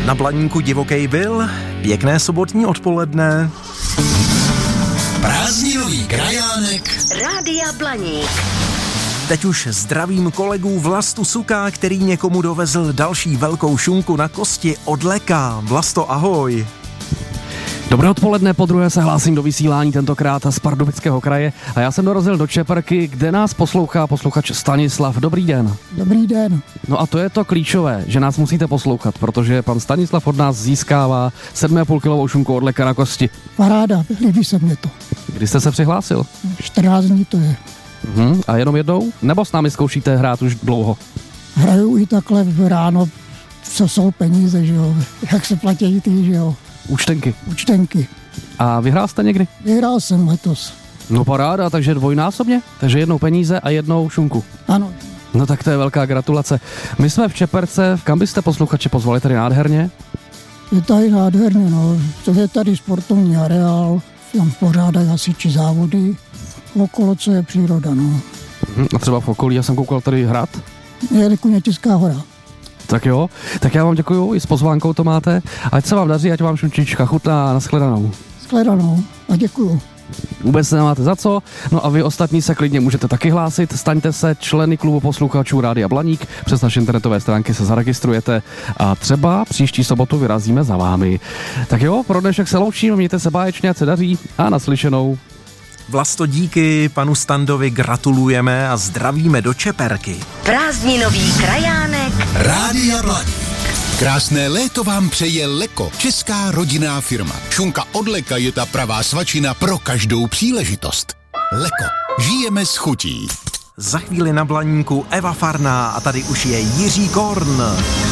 Na Blaníku divokej byl, pěkné sobotní odpoledne. Prázdninový krajánek Rádia Blaník. Teď už zdravím kolegu Vlastu Suka, který někomu dovezl další velkou šunku na kosti od Leka. Vlasto, ahoj. Dobré odpoledne, podruhé se hlásím do vysílání, tentokrát z Pardubického kraje a já jsem dorazil do Čeperky, kde nás poslouchá posluchač Stanislav. Dobrý den. Dobrý den. No a to je to klíčové, že nás musíte poslouchat, protože pan Stanislav od nás získává 7,5 kilovou šunku od Leka na kosti. Paráda, líbí se mě to. Kdy jste se přihlásil? 14 dní to je. A jenom jednou? Nebo s námi zkoušíte hrát už dlouho? Hraju i takhle ráno, co jsou peníze, že jo, jak se platí ty, že jo. Účtenky. A vyhrál jste někdy? Vyhrál jsem letos. No paráda, takže dvojnásobně? Takže jednou peníze a jednou šunku. Ano. No tak to je velká gratulace. My jsme v Čeperce, kam byste posluchače pozvali tady nádherně? Je tady nádherně, no. To je tady sportovní areál, tam pořádají hasiči závody, okolo co je příroda, no. A třeba v okolí, já jsem koukal tady hrad. Je Kunětická hora. Tak jo, tak já vám děkuju, i s pozvánkou to máte. Ať se vám daří, ať vám šunčička chutná, nashledanou. Shledanou a děkuju. Vůbec nemáte za co, no a vy ostatní se klidně můžete taky hlásit, staňte se členy klubu posluchačů Rádia Blaník, přes naše internetové stránky se zaregistrujete a třeba příští sobotu vyrazíme za vámi. Tak jo, pro dnešek se loučím, mějte se báječně, ať se daří a naslyšenou. Vlasto, díky, panu Standovi gratulujeme a zdravíme do Čeperky. Prázdninový krajánek Rádia Blaník. Krásné léto vám přeje Leko, česká rodinná firma. Šunka od Leka je ta pravá svačina pro každou příležitost. Leko, žijeme s chutí. Za chvíli na Blaníku Eva Farná a tady už je Jiří Korn.